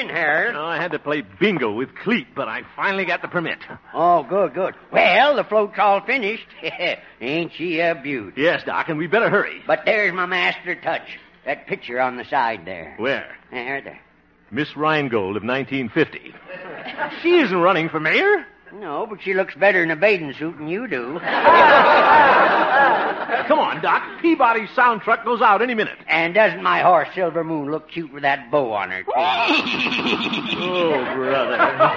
Harold? Oh, I had to play bingo with Cleet, but I finally got the permit. Oh, good, good. Well, the float's all finished. Ain't she a beaut? Yes, Doc, and we better hurry. But there's my master touch. That picture on the side there. Where? There. Miss Rheingold of 1950. She isn't running for mayor. No, but she looks better in a bathing suit than you do. Come on, Doc. Peabody's sound truck goes out any minute. And doesn't my horse, Silver Moon, look cute with that bow on her, too? Oh, brother.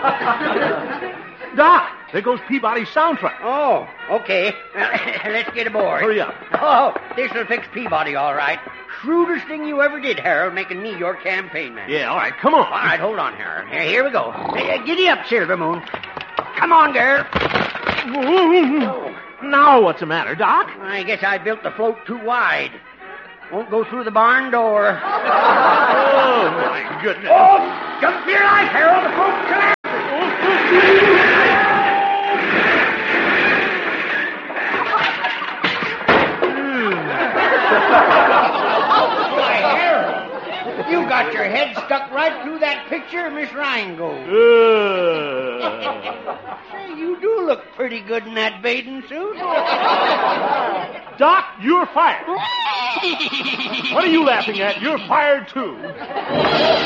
Doc, there goes Peabody's sound truck. Oh, okay. Let's get aboard. Hurry up. Oh, this'll fix Peabody all right. Shrewdest thing you ever did, Harold, making me your campaign man. Yeah, all right, come on. All right, hold on, Harold. Here we go. Giddy up, Silver Moon. Come on, girl. Now what's the matter, Doc? I guess I built the float too wide. Won't go through the barn door. Oh, my goodness. Oh, jump for your life, Harold. The float's collapsing. Why, Harold, you got your head stuck right through that picture of Miss Rheingold. Say, you do look pretty good in that bathing suit. Doc, you're fired. What are you laughing at? You're fired, too.